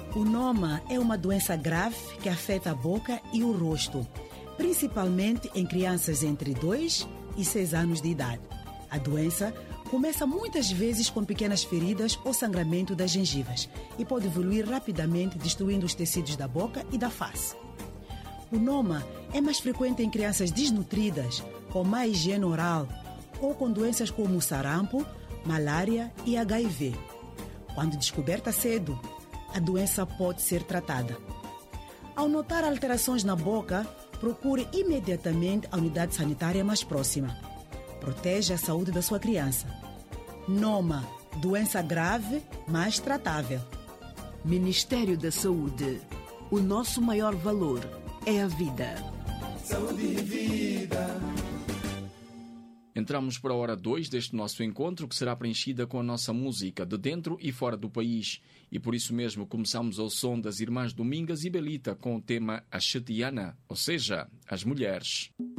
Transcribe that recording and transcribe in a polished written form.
O noma é uma doença grave que afeta a boca e o rosto, principalmente em crianças entre 2 e 6 anos de idade. A doença começa muitas vezes com pequenas feridas ou sangramento das gengivas e pode evoluir rapidamente, destruindo os tecidos da boca e da face. O noma é mais frequente em crianças desnutridas, com má higiene oral ou com doenças como sarampo, malária e HIV. Quando descoberta cedo, a doença pode ser tratada. Ao notar alterações na boca, procure imediatamente a unidade sanitária mais próxima. Proteja a saúde da sua criança. Noma, doença grave, mas tratável. Ministério da Saúde. O nosso maior valor é a vida. Saúde e vida. Entramos para a hora 2 deste nosso encontro, que será preenchida com a nossa música de dentro e fora do país. E por isso mesmo começamos ao som das Irmãs Domingas e Belita com o tema A Chetiana, ou seja, as mulheres.